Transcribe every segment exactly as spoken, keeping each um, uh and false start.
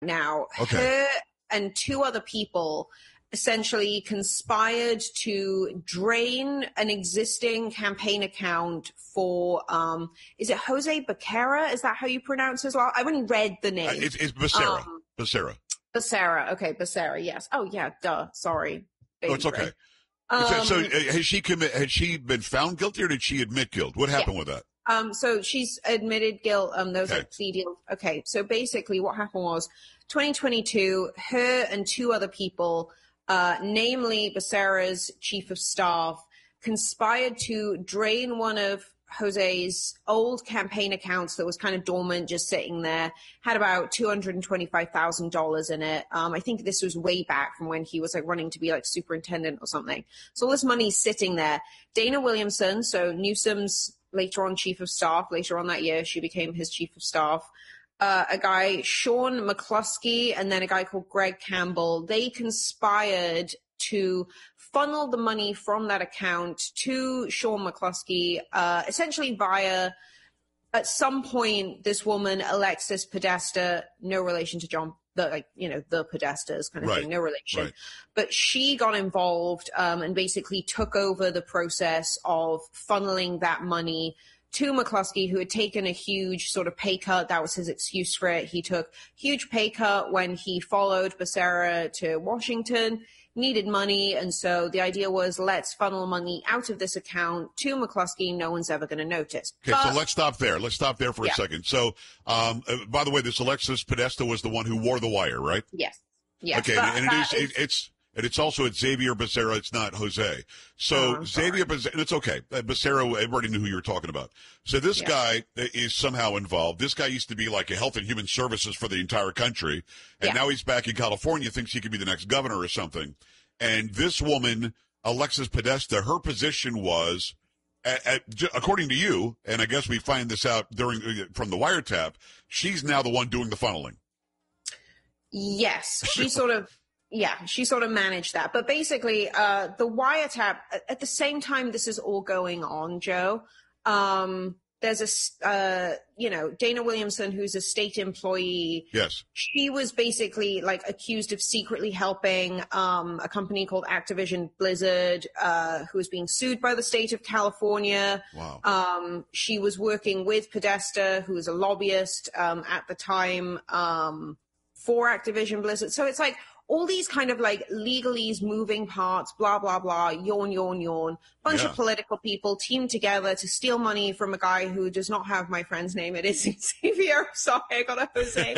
now. Okay. Her and two other people essentially conspired to drain an existing campaign account for, um, is it Jose Becerra? Is that how you pronounce his last? I've only read the name. Uh, it's, it's Becerra. Um, Becerra. Becerra. Okay, Becerra. Yes. Oh, yeah. Duh. Sorry. Oh, it's okay. Um, so, so uh, has she commit? Had she been found guilty, or did she admit guilt? What happened yeah. with that? Um, so she's admitted guilt. Um, those okay. are plea deals. Okay. So basically, what happened was twenty twenty-two. Her and two other people, uh, namely Becerra's chief of staff, conspired to drain one of Jose's old campaign accounts that was kind of dormant, just sitting there, had about two hundred twenty-five thousand dollars in it. Um, I think this was way back from when he was like running to be like superintendent or something. So all this money's sitting there. Dana Williamson, so Newsom's later on chief of staff, later on that year, she became his chief of staff. Uh, a guy, Sean McCluskey, and then a guy called Greg Campbell, they conspired to funnel the money from that account to Sean McCluskey, uh, essentially via, at some point, this woman, Alexis Podesta, no relation to John, the, like, you know, the Podestas kind of right. thing, no relation. Right. But she got involved um, and basically took over the process of funneling that money to McCluskey, who had taken a huge sort of pay cut. That was his excuse for it. He took huge pay cut when he followed Becerra to Washington, needed money. And so the idea was, let's funnel money out of this account to McCluskey. No one's ever going to notice. Okay, but, so let's stop there. Let's stop there for yeah. a second. So, um, uh, by the way, this Alexis Podesta was the one who wore the wire, right? Yes. Yes. Okay, but, and it is, is, it, it's, and it's also at Xavier Becerra. It's not Jose. So oh, Xavier Becerra, and it's okay. Uh, Becerra, everybody knew who you were talking about. So this yeah. guy is somehow involved. This guy used to be like a health and human services for the entire country. And yeah. now he's back in California, thinks he could be the next governor or something. And this woman, Alexis Podesta, her position was, at, at, according to you, and I guess we find this out during from the wiretap, she's now the one doing the funneling. Yes, she sort of, yeah, she sort of managed that. But basically, uh, the wiretap, at the same time this is all going on, Joe, um, there's a, uh, you know, Dana Williamson, who's a state employee. Yes. She was basically like accused of secretly helping um, a company called Activision Blizzard, uh, who was being sued by the state of California. Wow. Um, she was working with Podesta, who was a lobbyist um, at the time um, for Activision Blizzard. So it's like all these kind of like legalese, moving parts, blah, blah, blah, yawn, yawn, yawn. Bunch yeah. of political people teamed together to steal money from a guy who does not have my friend's name. It is Xavier. Sorry, I got a Jose.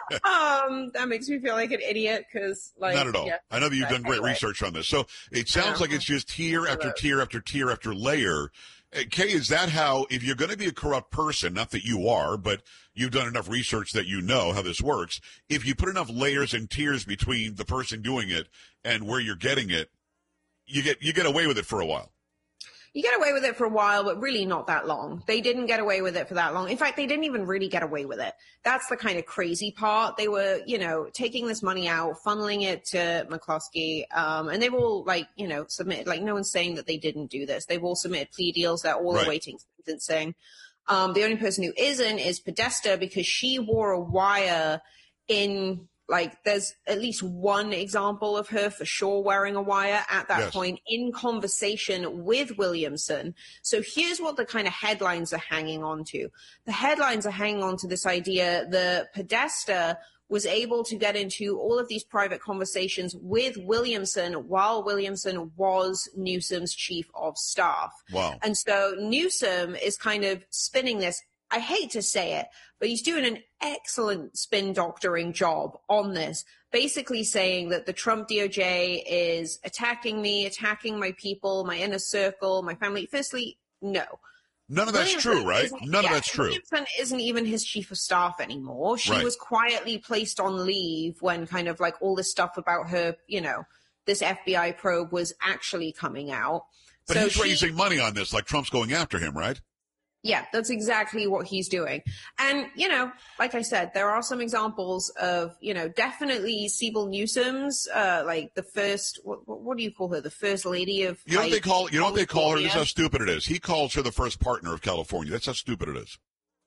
um, that makes me feel like an idiot because, like, not at all. Yeah, I know that you've done great anyway. research on this. So it sounds like it's just tier after tier after tier after layer. Kay, is that how, if you're going to be a corrupt person, not that you are, but you've done enough research that you know how this works, if you put enough layers and tiers between the person doing it and where you're getting it, you get you get away with it for a while? You get away with it for a while, but really not that long. They didn't get away with it for that long. In fact, they didn't even really get away with it. That's the kind of crazy part. They were, you know, taking this money out, funneling it to McCluskey, um, and they've all, like, you know, submitted, like, no one's saying that they didn't do this. They've all submitted plea deals. They're all right. awaiting sentencing. Um, the only person who isn't is Podesta, because she wore a wire in... Like, there's at least one example of her for sure wearing a wire at that yes. point in conversation with Williamson. So here's what the kind of headlines are hanging on to. The headlines are hanging on to this idea that Podesta was able to get into all of these private conversations with Williamson while Williamson was Newsom's chief of staff. Wow. And so Newsom is kind of spinning this. I hate to say it, but he's doing an excellent spin doctoring job on this, basically saying that the Trump D O J is attacking me, attacking my people, my inner circle, my family. Firstly, no. None of that's Williamson true, right? None yeah, of that's true. Williamson isn't even his chief of staff anymore. She right. was quietly placed on leave when kind of like all this stuff about her, you know, this F B I probe was actually coming out. But so he's she, raising money on this, like Trump's going after him, right? Yeah, that's exactly what he's doing. And, you know, like I said, there are some examples of, you know, definitely Sibyl Newsom's, uh, like the first, what, what do you call her? The first lady of You know what they call, you know what they call her? This is how California. stupid it is. He calls her the first partner of California. That's how stupid it is.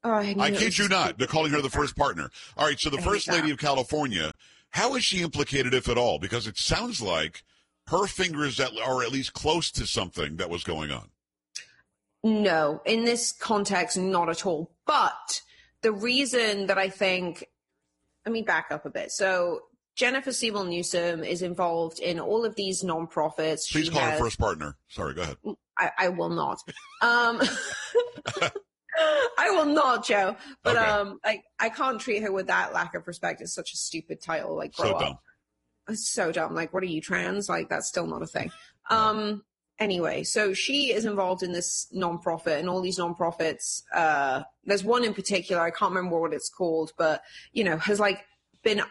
Oh, I, I kid you not. They're calling her the first partner. All right, so the first lady of California, how is she implicated, if at all? Because it sounds like her fingers are at least close to something that was going on. No, in this context, not at all. But the reason that I think, let me back up a bit. So Jennifer Siebel Newsom is involved in all of these nonprofits. Please she call has, her first partner. Sorry, go ahead. I, I will not. Um, I will not, Joe. But okay. um, I, I can't treat her with that lack of respect. It's such a stupid title. Like, grow so up. Dumb. It's so dumb. Like, what are you, trans? Like, that's still not a thing. Um, anyway, so she is involved in this nonprofit, and all these nonprofits. Uh, there's one in particular, I can't remember what it's called, but you know, has like been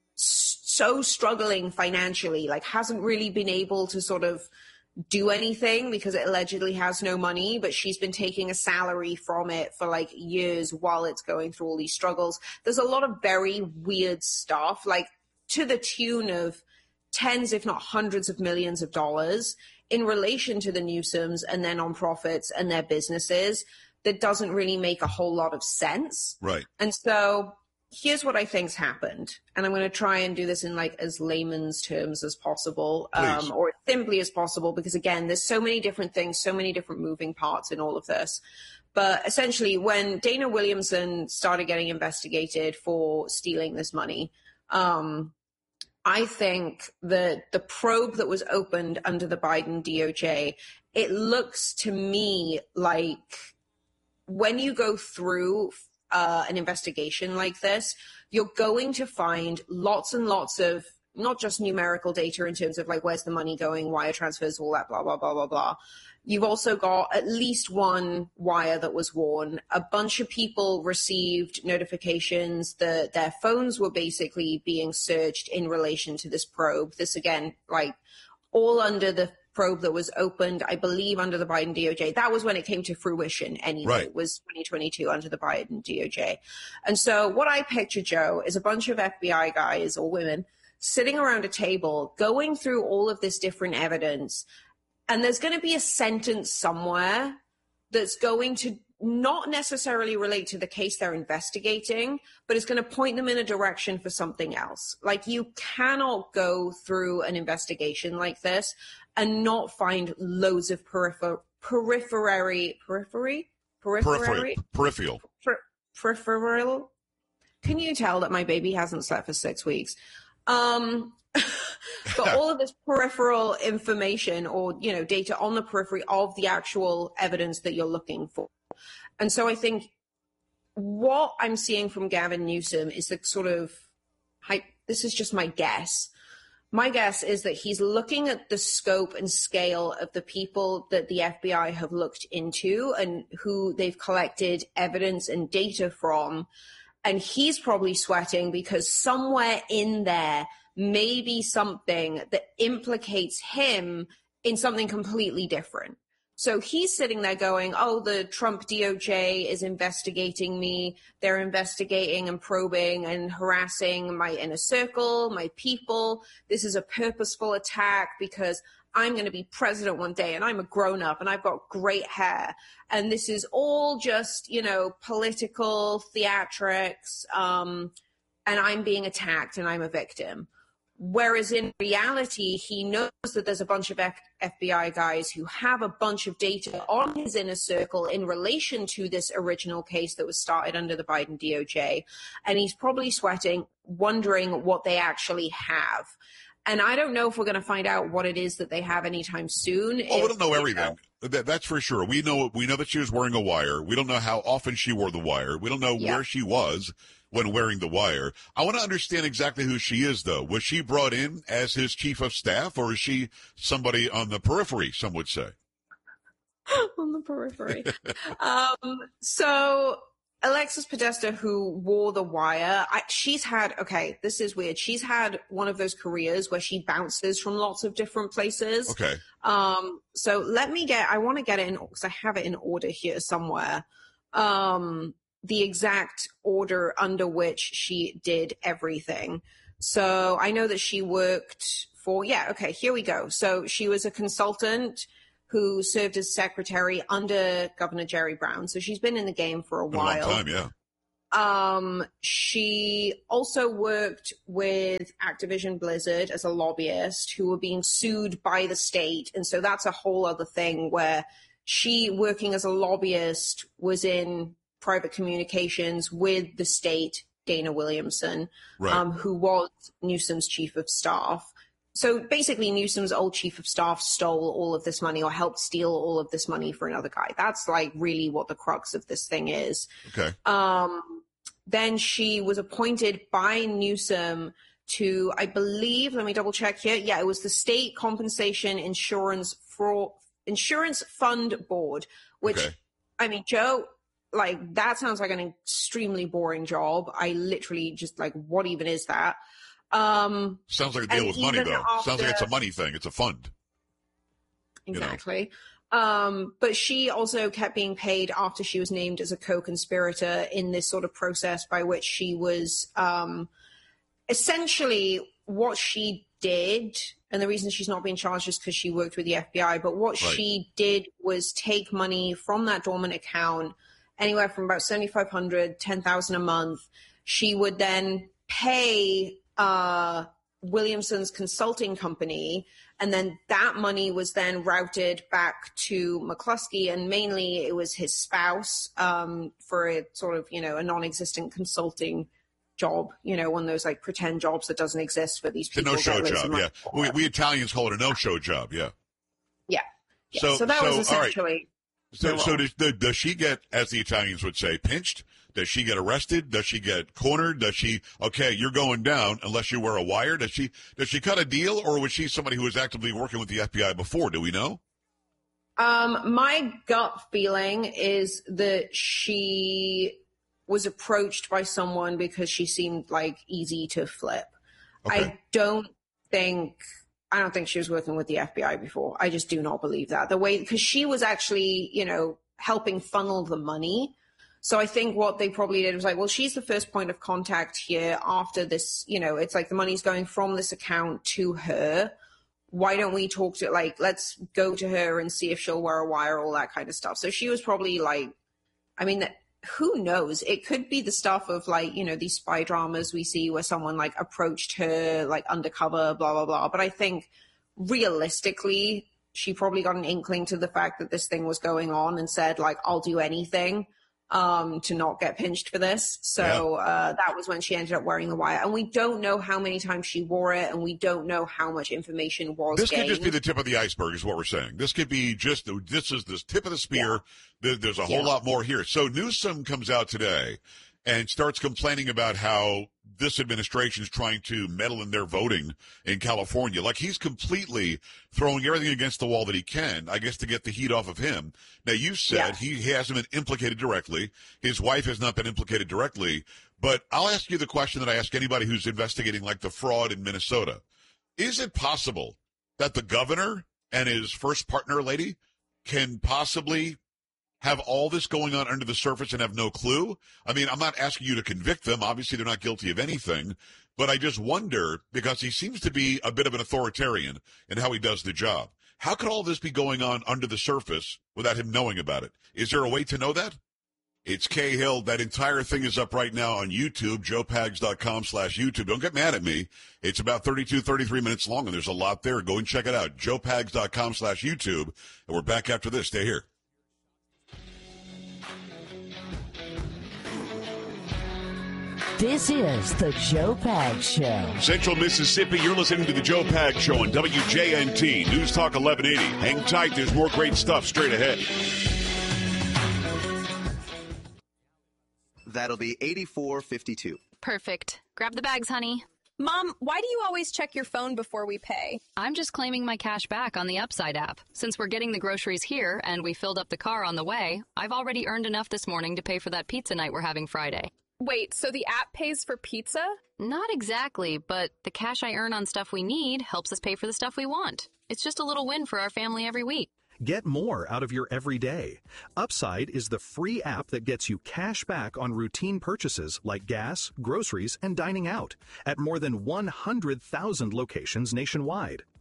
so struggling financially, like hasn't really been able to sort of do anything because it allegedly has no money, but she's been taking a salary from it for like years while it's going through all these struggles. There's a lot of very weird stuff, like to the tune of tens, if not hundreds of millions of dollars in relation to the Newsoms and their nonprofits and their businesses that doesn't really make a whole lot of sense. Right. And so here's what I think's happened. And I'm going to try and do this in like as layman's terms as possible, um, or simply as possible, because again, there's so many different things, so many different moving parts in all of this. But essentially, when Dana Williamson started getting investigated for stealing this money, um, I think that the probe that was opened under the Biden D O J, it looks to me like when you go through uh, an investigation like this, you're going to find lots and lots of not just numerical data in terms of like where's the money going, wire transfers, all that, blah, blah, blah, blah, blah. You've also got at least one wire that was worn. A bunch of people received notifications that their phones were basically being searched in relation to this probe. This, again, like all under the probe that was opened, I believe, under the Biden D O J. That was when it came to fruition anyway. Right. It was twenty twenty-two under the Biden D O J. And so what I picture, Joe, is a bunch of F B I guys or women sitting around a table going through all of this different evidence. And there's going to be a sentence somewhere that's going to not necessarily relate to the case they're investigating, but it's going to point them in a direction for something else. Like, you cannot go through an investigation like this and not find loads of peripher- periphery, periphery, periphery, peripheral, per- peripheral. Can you tell that my baby hasn't slept for six weeks? Um, but all of this peripheral information or, you know, data on the periphery of the actual evidence that you're looking for. And so I think what I'm seeing from Gavin Newsom is the sort of, I, this is just my guess. My guess is that he's looking at the scope and scale of the people that the F B I have looked into and who they've collected evidence and data from. And he's probably sweating because somewhere in there may be something that implicates him in something completely different. So he's sitting there going, oh, the Trump D O J is investigating me. They're investigating and probing and harassing my inner circle, my people. This is a purposeful attack because I'm going to be president one day and I'm a grown up and I've got great hair. And this is all just, you know, political theatrics. Um, and I'm being attacked and I'm a victim. Whereas in reality, he knows that there's a bunch of F- FBI guys who have a bunch of data on his inner circle in relation to this original case that was started under the Biden D O J. And he's probably sweating, wondering what they actually have. And I don't know if we're going to find out what it is that they have anytime soon. Oh, we don't know everything. That, that's for sure. We know we know that she was wearing a wire. We don't know how often she wore the wire. We don't know yeah. where she was when wearing the wire. I want to understand exactly who she is, though. Was she brought in as his chief of staff, or is she somebody on the periphery, some would say? On the periphery. um, so Alexis Podesta, who wore the wire, I, she's had, okay, this is weird. She's had one of those careers where she bounces from lots of different places. Okay. Um, so let me get, I want to get it in, because I have it in order here somewhere. Um, the exact order under which she did everything. So I know that she worked for, yeah, okay, here we go. So she was a consultant who served as secretary under Governor Jerry Brown. So she's been in the game for a while. A long time, yeah. Um, she also worked with Activision Blizzard as a lobbyist who were being sued by the state. And so that's a whole other thing where she, working as a lobbyist, was in private communications with the state, Dana Williamson, right. um, who was Newsom's chief of staff. So basically, Newsom's old chief of staff stole all of this money or helped steal all of this money for another guy. That's like really what the crux of this thing is. Okay. Um, then she was appointed by Newsom to, I believe, let me double check here. Yeah, it was the State Compensation Insurance Fraud, Insurance Fund Board, which, okay. I mean, Joe, like, that sounds like an extremely boring job. I literally just, like, what even is that? Um, Sounds like a deal with money, though. After, Sounds like it's a money thing. It's a fund. Exactly. You know? Um, but she also kept being paid after she was named as a co-conspirator in this sort of process by which she was um, essentially what she did. And the reason she's not being charged is because she worked with the F B I. But what right. she did was take money from that dormant account, anywhere from about seventy-five hundred dollars, ten thousand dollars a month. She would then pay Uh, Williamson's consulting company, and then that money was then routed back to McCluskey, and mainly it was his spouse um, for a sort of, you know, a non-existent consulting job, you know, one of ththose like pretend jobs that doesn't exist for these people. It's a no-show job, yeah. We, we Italians call it a no-show job, yeah. Yeah. yeah. So, so that so, was essentially... All right. So, so does, does she get, as the Italians would say, pinched? Does she get arrested? Does she get cornered? Does she, okay, you're going down unless you wear a wire? Does she, does she cut a deal, or was she somebody who was actively working with the F B I before? Do we know? Um, my gut feeling is that she was approached by someone because she seemed like easy to flip. Okay. I don't think, I don't think she was working with the F B I before. I just do not believe that. The way, because she was actually, you know, helping funnel the money. So I think what they probably did was like, well, she's the first point of contact here after this, you know, it's like the money's going from this account to her. Why don't we talk to, like, let's go to her and see if she'll wear a wire, all that kind of stuff. So she was probably like, I mean, who knows? It could be the stuff of like, you know, these spy dramas we see where someone like approached her like undercover, blah, blah, blah. But I think realistically, she probably got an inkling to the fact that this thing was going on and said like, I'll do anything um, to not get pinched for this. So yeah. uh, that was when she ended up wearing the wire. And we don't know how many times she wore it, and we don't know how much information was This gained. could just be the tip of the iceberg is what we're saying. This could be just, this is the tip of the spear. Yeah. There's a whole yeah. lot more here. So Newsom comes out today and starts complaining about how this administration is trying to meddle in their voting in California. Like he's completely throwing everything against the wall that he can, I guess, to get the heat off of him. Now, you said yeah. he, he hasn't been implicated directly. His wife has not been implicated directly. But I'll ask you the question that I ask anybody who's investigating like the fraud in Minnesota. Is it possible that the governor and his first partner lady can possibly have all this going on under the surface and have no clue? I mean, I'm not asking you to convict them. Obviously, they're not guilty of anything. But I just wonder, because he seems to be a bit of an authoritarian in how he does the job. How could all this be going on under the surface without him knowing about it? Is there a way to know that? It's Cahill. That entire thing is up right now on YouTube, joe pags dot com slash YouTube. Don't get mad at me. It's about thirty-two, thirty-three minutes long, and there's a lot there. Go and check it out, joe pags dot com slash YouTube. And we're back after this. Stay here. This is the Joe Pags Show. Central Mississippi, you're listening to the Joe Pags Show on W J N T, News Talk eleven eighty. Hang tight, there's more great stuff straight ahead. That'll be eighty-four fifty-two. Perfect. Grab the bags, honey. Mom, why do you always check your phone before we pay? I'm just claiming my cash back on the Upside app. Since we're getting the groceries here and we filled up the car on the way, I've already earned enough this morning to pay for that pizza night we're having Friday. Wait, so the app pays for pizza? Not exactly, but the cash I earn on stuff we need helps us pay for the stuff we want. It's just a little win for our family every week. Get more out of your everyday. Upside is the free app that gets you cash back on routine purchases like gas, groceries, and dining out at more than one hundred thousand locations nationwide.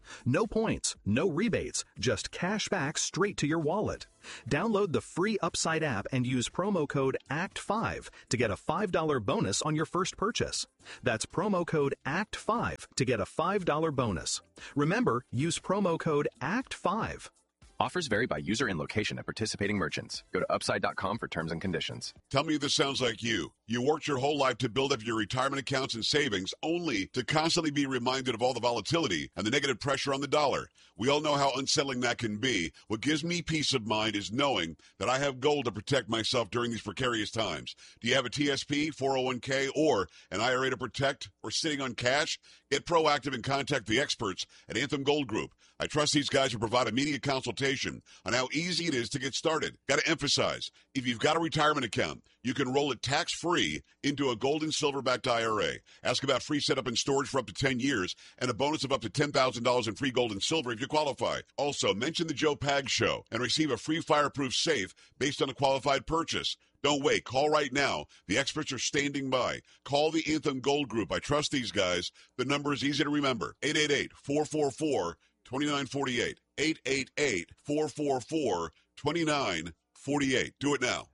No points, no rebates, just cash back straight to your wallet. Download the free Upside app and use promo code A C T five to get a five dollars bonus on your first purchase. That's promo code A C T five to get a five dollars bonus. Remember, use promo code A C T five. Offers vary by user and location at participating merchants. Go to upside dot com for terms and conditions. Tell me if this sounds like you. You worked your whole life to build up your retirement accounts and savings only to constantly be reminded of all the volatility and the negative pressure on the dollar. We all know how unsettling that can be. What gives me peace of mind is knowing that I have gold to protect myself during these precarious times. Do you have a T S P, four oh one k, or an I R A to protect, or sitting on cash? Get proactive and contact the experts at Anthem Gold Group. I trust these guys to provide immediate consultation on how easy it is to get started. Got to emphasize, if you've got a retirement account, you can roll it tax-free into a gold and silver-backed I R A. Ask about free setup and storage for up to ten years and a bonus of up to ten thousand dollars in free gold and silver if you qualify. Also, mention the Joe Pag Show and receive a free fireproof safe based on a qualified purchase. Don't wait. Call right now. The experts are standing by. Call the Anthem Gold Group. I trust these guys. The number is easy to remember. eight eight eight, four four four, two nine four eight. eight eight eight, four four four, two nine four eight. Do it now.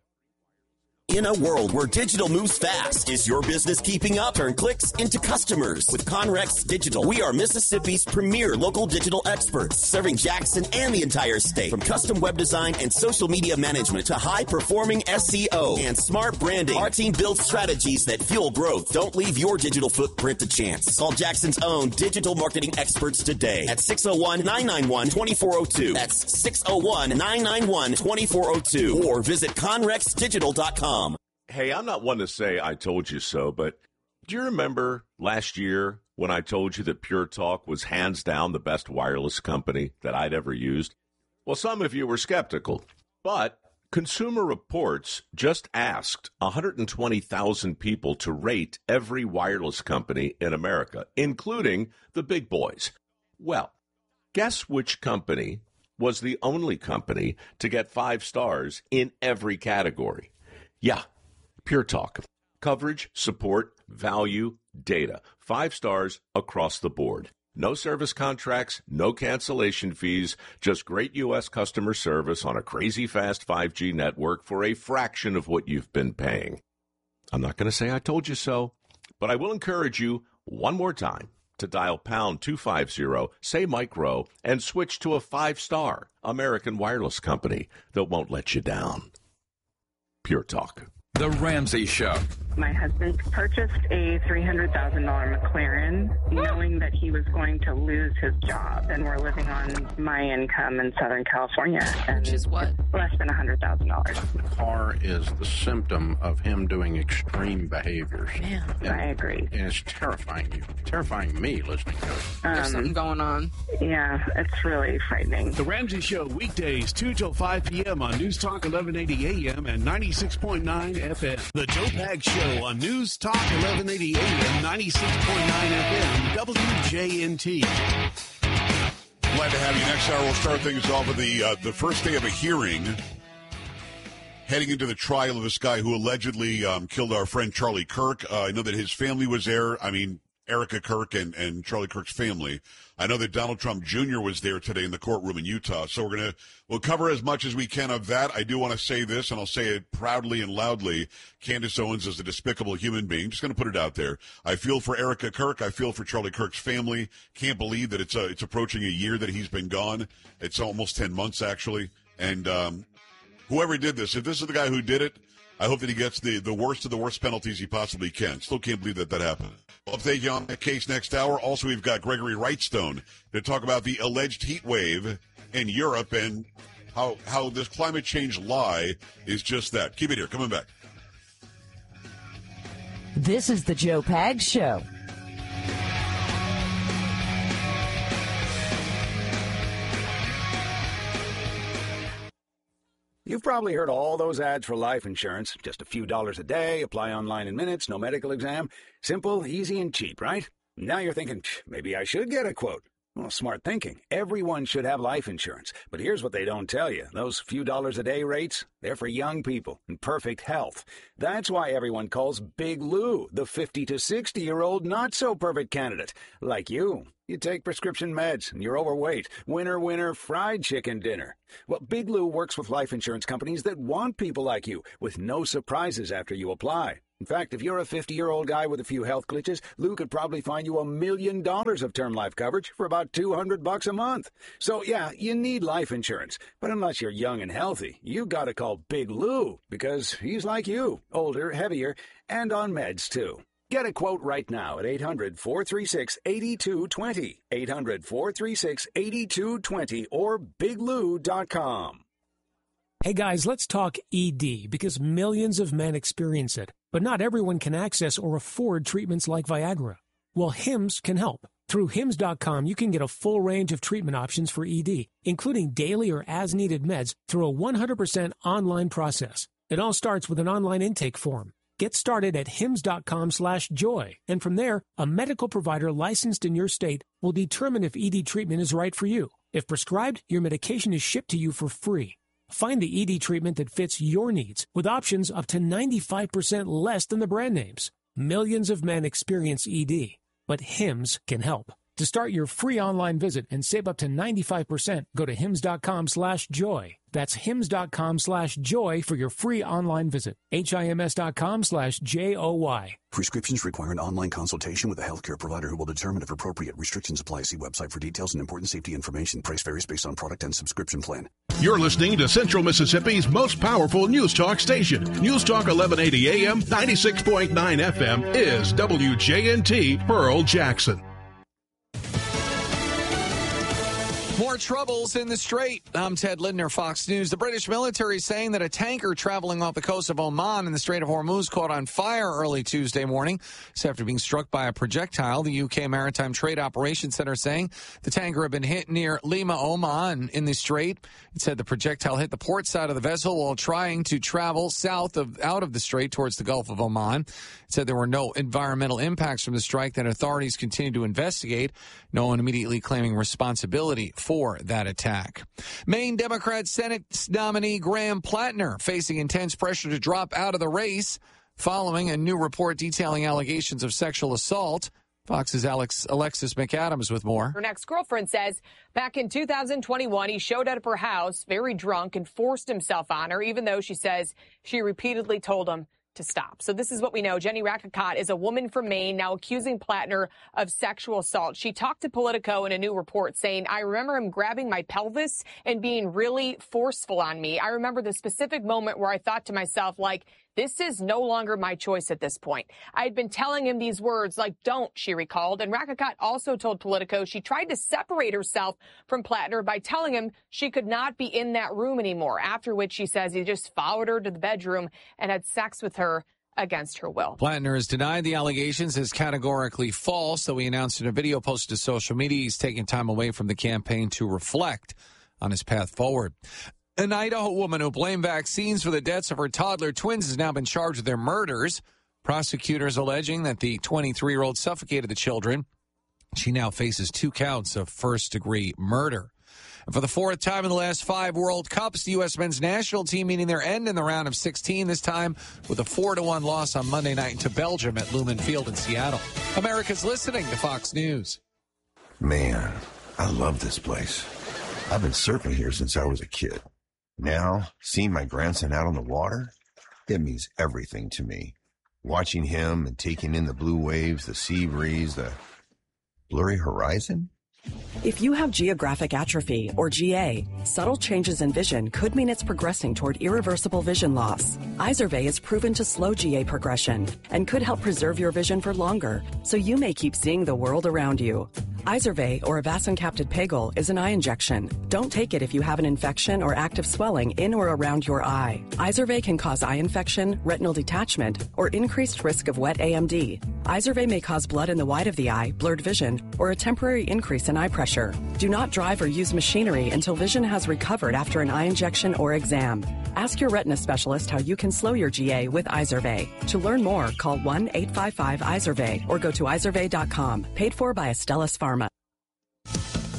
In a world where digital moves fast, is your business keeping up? Turn clicks into customers with Conrex Digital. We are Mississippi's premier local digital experts, serving Jackson and the entire state. From custom web design and social media management to high-performing S E O and smart branding, our team builds strategies that fuel growth. Don't leave your digital footprint to chance. Call Jackson's own digital marketing experts today at six oh one, nine nine one, two four oh two. That's six oh one, nine nine one, two four oh two. Or visit conrex digital dot com. Hey, I'm not one to say I told you so, but do you remember last year when I told you that Pure Talk was hands down the best wireless company that I'd ever used? Well, some of you were skeptical, but Consumer Reports just asked one hundred twenty thousand people to rate every wireless company in America, including the big boys. Well, guess which company was the only company to get five stars in every category? Yeah, Pure Talk. Coverage, support, value, data. Five stars across the board. No service contracts, no cancellation fees, just great U S customer service on a crazy fast five G network for a fraction of what you've been paying. I'm not going to say I told you so, but I will encourage you one more time to dial pound two fifty, say Mike Rowe, and switch to a five-star American wireless company that won't let you down. Pure Talk. The Ramsey Show. My husband purchased a three hundred thousand dollars McLaren, knowing that he was going to lose his job, and we're living on my income in Southern California. And Which is what? Less than one hundred thousand dollars. The car is the symptom of him doing extreme behaviors. Yeah, and, I agree. And it's terrifying you. Terrifying me listening to it. Um, There's something going on. Yeah, it's really frightening. The Ramsey Show, weekdays, two till five p.m. on News Talk eleven eighty A M and ninety-six point nine F M. The Joe Pag Show on News Talk eleven eighty A M, ninety-six point nine F M, W J N T. Glad to have you. Next hour, we'll start things off with the uh, the first day of a hearing heading into the trial of this guy who allegedly um, killed our friend Charlie Kirk. Uh, I know that his family was there. I mean, Erica Kirk and, and Charlie Kirk's family. I know that Donald Trump Junior was there today in the courtroom in Utah. So we're going to, we'll cover as much as we can of that. I do want to say this, and I'll say it proudly and loudly. Candace Owens is a despicable human being. Just going to put it out there. I feel for Erica Kirk. I feel for Charlie Kirk's family. Can't believe that it's, uh, it's approaching a year that he's been gone. It's almost ten months, actually. And, um, whoever did this, if this is the guy who did it, I hope that he gets the, the worst of the worst penalties he possibly can. Still can't believe that that happened. I'll update you on that case next hour. Also, we've got Gregory Wrightstone to talk about the alleged heat wave in Europe and how how this climate change lie is just that. Keep it here. Coming back. This is the Joe Pag Show. You've probably heard all those ads for life insurance. Just a few dollars a day, apply online in minutes, no medical exam. Simple, easy, and cheap, right? Now you're thinking, maybe I should get a quote. Well, smart thinking. Everyone should have life insurance. But here's what they don't tell you. Those few dollars a day rates, they're for young people in perfect health. That's why everyone calls Big Lou the fifty to sixty-year-old not-so-perfect candidate. Like you. You take prescription meds, and you're overweight. Winner, winner, fried chicken dinner. Well, Big Lou works with life insurance companies that want people like you, with no surprises after you apply. In fact, if you're a fifty-year-old guy with a few health glitches, Lou could probably find you a million dollars of term life coverage for about two hundred bucks a month. So, yeah, you need life insurance. But unless you're young and healthy, you gotta call Big Lou, because he's like you, older, heavier, and on meds, too. Get a quote right now at eight hundred, four three six, eight two two zero, eight hundred, four three six, eight two two zero, or big lou dot com. Hey guys, let's talk E D, because millions of men experience it, but not everyone can access or afford treatments like Viagra. Well, Hims can help. Through hims dot com, you can get a full range of treatment options for E D, including daily or as-needed meds through a one hundred percent online process. It all starts with an online intake form. Get started at hims dot com slash joy, and from there, a medical provider licensed in your state will determine if E D treatment is right for you. If prescribed, your medication is shipped to you for free. Find the E D treatment that fits your needs, with options up to ninety-five percent less than the brand names. Millions of men experience E D, but Hims can help. To start your free online visit and save up to ninety-five percent, go to hims dot com slash joy. That's hims dot com slash joy for your free online visit. H-I-M-S dot com slash J O Y. Prescriptions require an online consultation with a healthcare provider who will determine if appropriate. Restrictions apply. See website for details and important safety information. Price varies based on product and subscription plan. You're listening to Central Mississippi's most powerful news talk station. News Talk eleven eighty A M, ninety-six point nine F M is W J N T Pearl Jackson. More troubles in the Strait. I'm Ted Lindner, Fox News. The British military is saying that a tanker traveling off the coast of Oman in the Strait of Hormuz caught on fire early Tuesday morning. It's after being struck by a projectile. The U K Maritime Trade Operations Center saying the tanker had been hit near Lima, Oman in the Strait. It said the projectile hit the port side of the vessel while trying to travel south of out of the Strait towards the Gulf of Oman. It said there were no environmental impacts from the strike, that authorities continue to investigate. No one immediately claiming responsibility for that attack. Maine Democrat Senate nominee Graham Plattner facing intense pressure to drop out of the race following a new report detailing allegations of sexual assault. Fox's Alex Alexis McAdams with more. Her ex-girlfriend says back in two thousand twenty-one, he showed up at her house very drunk and forced himself on her, even though she says she repeatedly told him to stop. So this is what we know. Jenny Rackacott is a woman from Maine now accusing Plattner of sexual assault. She talked to Politico in a new report saying, I remember him grabbing my pelvis and being really forceful on me. I remember the specific moment where I thought to myself, like, this is no longer my choice at this point. I had been telling him these words like, don't, she recalled. And Rackacott also told Politico she tried to separate herself from Plattner by telling him she could not be in that room anymore, after which she says he just followed her to the bedroom and had sex with her against her will. Plattner has denied the allegations as categorically false, though he announced in a video posted to social media he's taking time away from the campaign to reflect on his path forward. An Idaho woman who blamed vaccines for the deaths of her toddler twins has now been charged with their murders. Prosecutors alleging that the twenty-three-year-old suffocated the children. She now faces two counts of first-degree murder. And for the fourth time in the last five World Cups, the U S men's national team meeting their end in the round of sixteen, this time with a four to one loss on Monday night to Belgium at Lumen Field in Seattle. America's listening to Fox News. Man, I love this place. I've been surfing here since I was a kid. Now, seeing my grandson out on the water, it means everything to me. Watching him and taking in the blue waves, the sea breeze, the blurry horizon. If you have geographic atrophy, or G A, subtle changes in vision could mean it's progressing toward irreversible vision loss. Izervay is proven to slow G A progression and could help preserve your vision for longer, so you may keep seeing the world around you. Izervay, or avacincaptad pegol, is an eye injection. Don't take it if you have an infection or active swelling in or around your eye. Izervay can cause eye infection, retinal detachment, or increased risk of wet A M D. Izervay may cause blood in the white of the eye, blurred vision, or a temporary increase in eye pressure. Do not drive or use machinery until vision has recovered after an eye injection or exam. Ask your retina specialist how you can slow your G A with Izervay. To learn more, call one eight five five Izervay or go to izervay dot com. Paid for by Astellas Pharma.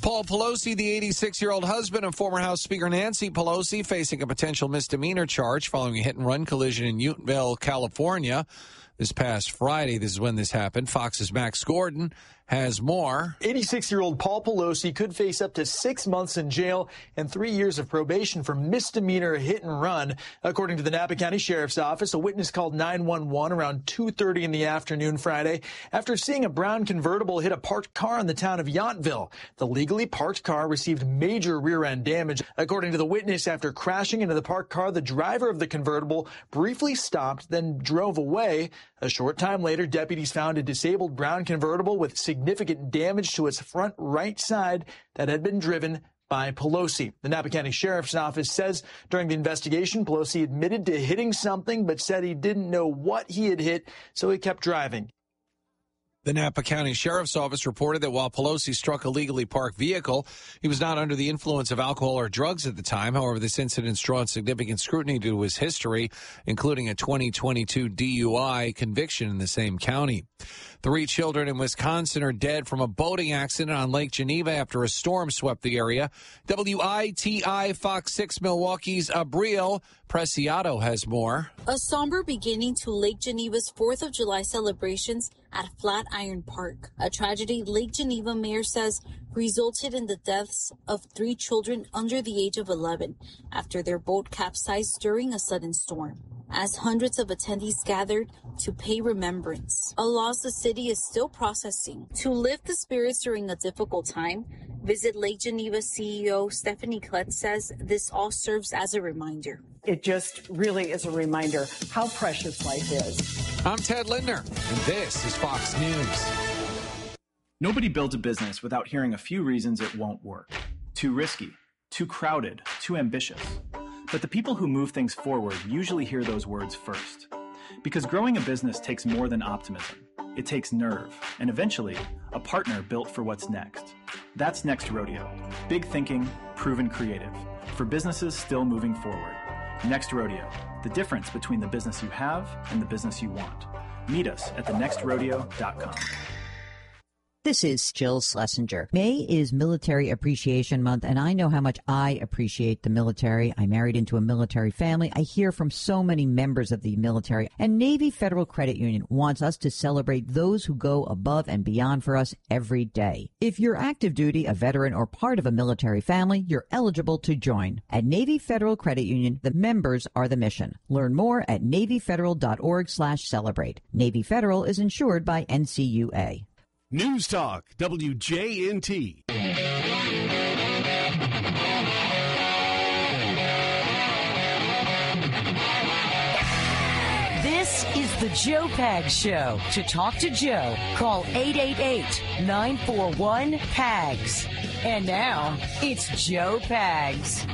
Paul Pelosi, the eighty-six-year-old husband of former House Speaker Nancy Pelosi, facing a potential misdemeanor charge following a hit-and-run collision in Newtonville, California. This past Friday, this is when this happened. Fox's Max Gordon has more. eighty-six-year-old Paul Pelosi could face up to six months in jail and three years of probation for misdemeanor hit and run. According to the Napa County Sheriff's Office, a witness called nine one one around two thirty in the afternoon Friday after seeing a brown convertible hit a parked car in the town of Yountville. The legally parked car received major rear-end damage. According to the witness, after crashing into the parked car, the driver of the convertible briefly stopped, then drove away. A short time later, deputies found a disabled brown convertible with significant damage to its front right side that had been driven by Pelosi. The Napa County Sheriff's Office says during the investigation, Pelosi admitted to hitting something but said he didn't know what he had hit, so he kept driving. The Napa County Sheriff's Office reported that while Pelosi struck a legally parked vehicle, he was not under the influence of alcohol or drugs at the time. However, this incident's drawn significant scrutiny to his history, including a twenty twenty-two D U I conviction in the same county. Three children in Wisconsin are dead from a boating accident on Lake Geneva after a storm swept the area. W I T I Fox six Milwaukee's Abriel Preciado has more. A somber beginning to Lake Geneva's fourth of July celebrations at Flatiron Park. A tragedy Lake Geneva mayor says resulted in the deaths of three children under the age of eleven after their boat capsized during a sudden storm. As hundreds of attendees gathered to pay remembrance, a loss the city is still processing. To lift the spirits during a difficult time, Visit Lake Geneva C E O Stephanie Klett says this all serves as a reminder. It just really is a reminder how precious life is. I'm Ted Lindner, and this is Fox News. Nobody builds a business without hearing a few reasons it won't work. Too risky, too crowded, too ambitious. But the people who move things forward usually hear those words first. Because growing a business takes more than optimism. It takes nerve, and eventually, a partner built for what's next. That's Next Rodeo. Big thinking, proven creative. For businesses still moving forward. Next Rodeo. The difference between the business you have and the business you want. Meet us at the next rodeo dot com. This is Jill Schlesinger. May is Military Appreciation Month, and I know how much I appreciate the military. I married into a military family. I hear from so many members of the military, and Navy Federal Credit Union wants us to celebrate those who go above and beyond for us every day. If you're active duty, a veteran, or part of a military family, you're eligible to join. At Navy Federal Credit Union, the members are the mission. Learn more at navy federal dot org slash celebrate. Navy Federal is insured by N C U A. News Talk, W J N T. This is the Joe Pags Show. To talk to Joe, call eight eight eight, nine four one, P A G S. And now, it's Joe Pags.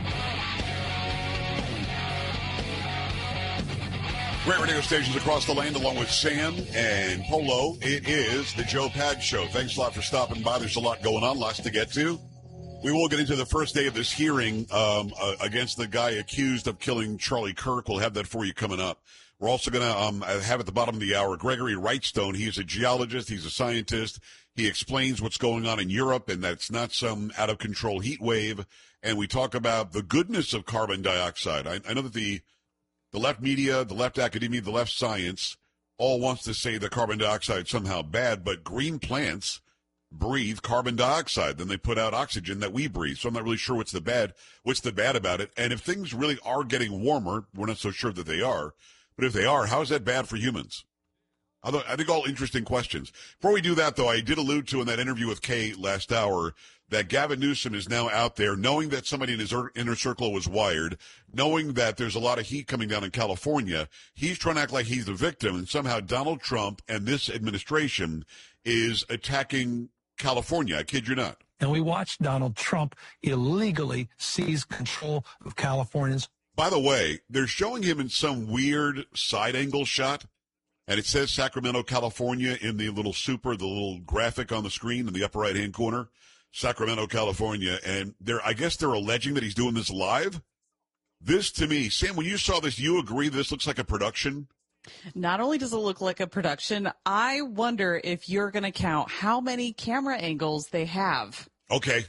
Great radio stations across the land, along with Sam and Polo. It is the Joe Pags Show. Thanks a lot for stopping by. There's a lot going on, lots to get to. We will get into the first day of this hearing um, uh, against the guy accused of killing Charlie Kirk. We'll have that for you coming up. We're also going to um, have at the bottom of the hour Gregory Wrightstone. He's a geologist. He's a scientist. He explains what's going on in Europe, and that's not some out-of-control heat wave. And we talk about the goodness of carbon dioxide. I, I know that the The left media, the left academia, the left science all wants to say that carbon dioxide is somehow bad, but green plants breathe carbon dioxide. Then they put out oxygen that we breathe. So I'm not really sure what's the bad, what's the bad about it. And if things really are getting warmer, we're not so sure that they are. But if they are, how is that bad for humans? Although, I think all interesting questions. Before we do that, though, I did allude to in that interview with Kay last hour that Gavin Newsom is now out there, knowing that somebody in his inner circle was wired, knowing that there's a lot of heat coming down in California. He's trying to act like he's the victim, and somehow Donald Trump and this administration is attacking California. I kid you not. And we watched Donald Trump illegally seize control of Californians. By the way, they're showing him in some weird side angle shot, and it says Sacramento, California in the little super, the little graphic on the screen in the upper right-hand corner. Sacramento, California, and they're, I guess they're alleging that he's doing this live. This, to me, Sam, when you saw this, you agree this looks like a production? Not only does it look like a production, I wonder if you're going to count how many camera angles they have. Okay.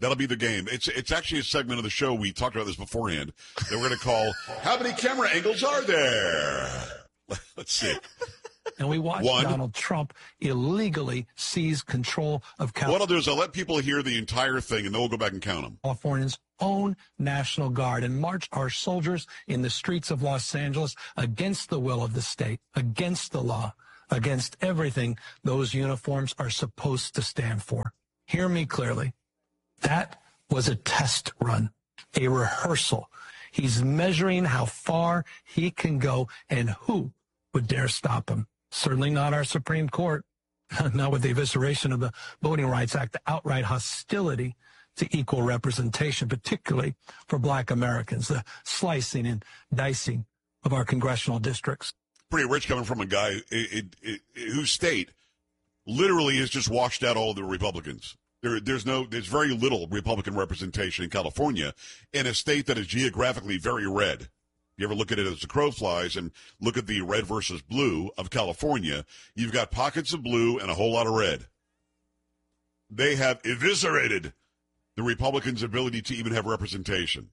That'll be the game. It's it's actually a segment of the show. We talked about this beforehand that we're going to call, how many camera angles are there? Let's see. And we watched One. Donald Trump illegally seize control of What I'll do is I'll let people hear the entire thing, and then we'll go back and count them. California's own National Guard and march our soldiers in the streets of Los Angeles against the will of the state, against the law, against everything those uniforms are supposed to stand for. Hear me clearly. That was a test run, a rehearsal. He's measuring how far he can go and who would dare stop him. Certainly not our Supreme Court, not with the evisceration of the Voting Rights Act, the outright hostility to equal representation, particularly for black Americans, the slicing and dicing of our congressional districts. Pretty rich coming from a guy it, it, it, whose state literally has just washed out all the Republicans. There, there's no, there's very little Republican representation in California, in a state that is geographically very red. You ever look at it as the crow flies and look at the red versus blue of California, you've got pockets of blue and a whole lot of red. They have eviscerated the Republicans' ability to even have representation.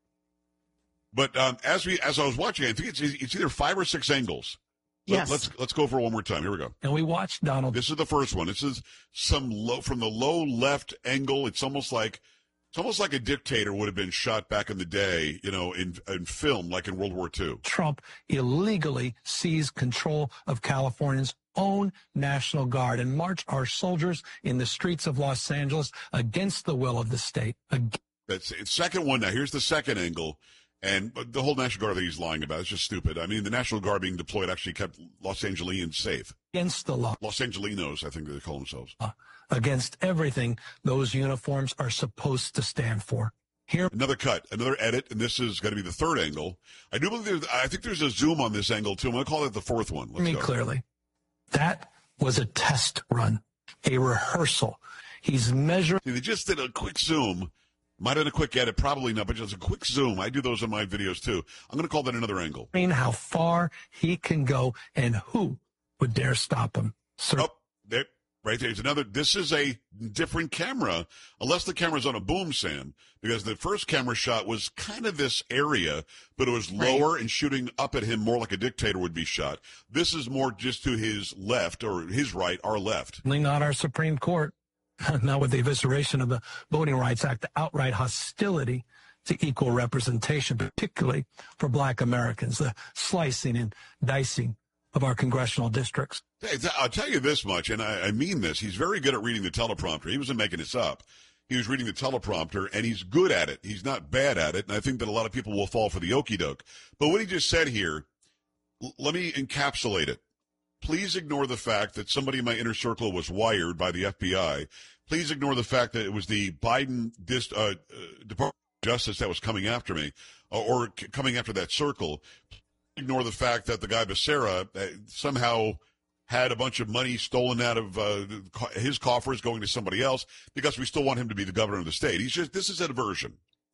But um, as we, as I was watching, I think it's it's either five or six angles. Yes. Let's let's go over it one more time. Here we go. And we watched Donald. This is the first one. This is some low from the low left angle. It's almost like it's almost like a dictator would have been shot back in the day, you know, in in film, like in World War Two. Trump illegally seized control of California's own National Guard and march our soldiers in the streets of Los Angeles against the will of the state. Ag- That's the second one. Now here's the second angle. And the whole National Guard that he's lying about is just stupid. I mean, the National Guard being deployed actually kept Los Angelinos safe. Against the law. Los Angelinos, I think they call themselves. Uh, against everything those uniforms are supposed to stand for. Here, another cut, another edit, and this is going to be the third angle. I do believe there's, I think there's a zoom on this angle, too. I'm going to call it the fourth one. Let's me go. clearly. That was a test run, a rehearsal. He's measuring. See, they just did a quick zoom. Might have been a quick edit, probably not, but just a quick zoom. I do those in my videos, too. I'm going to call that another angle. How far he can go and who would dare stop him. Sir. Oh, there, right there's another. This is a different camera, unless the camera's on a boom, Sam, because the first camera shot was kind of this area, but it was lower right. and shooting up at him more like a dictator would be shot. This is more just to his left, or his right, our left. Not our Supreme Court. Not with the evisceration of the Voting Rights Act, the outright hostility to equal representation, particularly for black Americans, the slicing and dicing of our congressional districts. I'll tell you this much, and I, I mean this. He's very good at reading the teleprompter. He wasn't making this up. He was reading the teleprompter, and he's good at it. He's not bad at it, and I think that a lot of people will fall for the okie doke. But what he just said here, l- let me encapsulate it. Please ignore the fact that somebody in my inner circle was wired by the F B I. Please ignore the fact that it was the Biden dis, uh, uh, Department of Justice that was coming after me, or, or c- coming after that circle. Ignore the fact that the guy Becerra uh, somehow had a bunch of money stolen out of uh, his coffers going to somebody else, because we still want him to be the governor of the state. He's just, this is a diversion.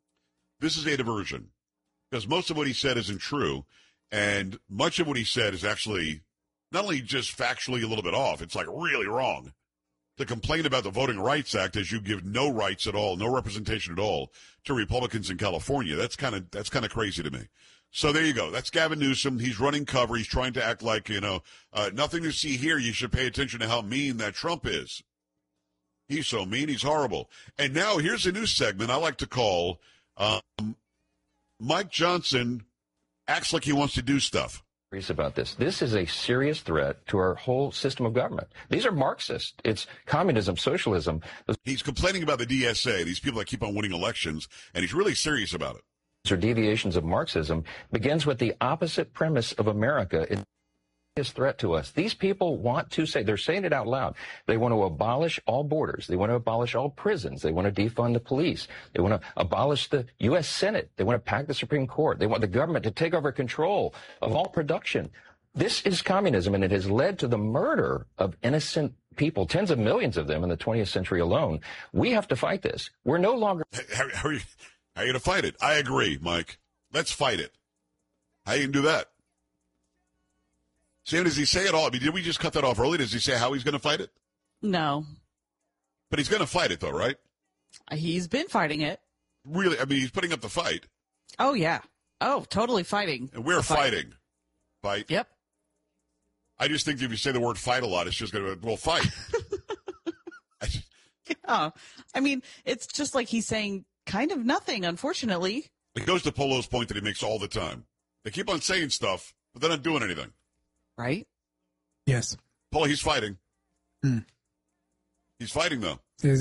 This is a diversion, because most of what he said isn't true, and much of what he said is actually not only just factually a little bit off, it's like really wrong. To complain about the Voting Rights Act as you give no rights at all, no representation at all to Republicans in California, that's kind of that's kind of crazy to me. So there you go. That's Gavin Newsom. He's running cover. He's trying to act like, you know, uh, nothing to see here. You should pay attention to how mean that Trump is. He's so mean. He's horrible. And now here's a new segment I like to call um, Mike Johnson acts like he wants to do stuff. About this. This is a serious threat to our whole system of government. These are Marxist. It's communism, socialism. He's complaining about the D S A, these people that keep on winning elections, and he's really serious about it. These are deviations of Marxism. Begins with the opposite premise of America. It's a threat to us. These people want to say, they're saying it out loud. They want to abolish all borders. They want to abolish all prisons. They want to defund the police. They want to abolish the U S Senate. They want to pack the Supreme Court. They want the government to take over control of all production. This is communism, and it has led to the murder of innocent people, tens of millions of them in the twentieth century alone. We have to fight this. We're no longer... How, how are you, how are you going to fight it? I agree, Mike. Let's fight it. How you going to do that? Sam, does he say it all? I mean, did we just cut that off early? Does he say how he's going to fight it? No. But he's going to fight it, though, right? He's been fighting it. Really? I mean, he's putting up the fight. Oh, yeah. Oh, totally fighting. And we're fight. fighting. Fight. Yep. I just think if you say the word fight a lot, it's just going to, well, fight. Yeah. I mean, it's just like he's saying kind of nothing, unfortunately. It goes to Polo's point that he makes all the time. They keep on saying stuff, but they're not doing anything. Right? Yes. Polo, he's fighting. Mm. He's fighting, though.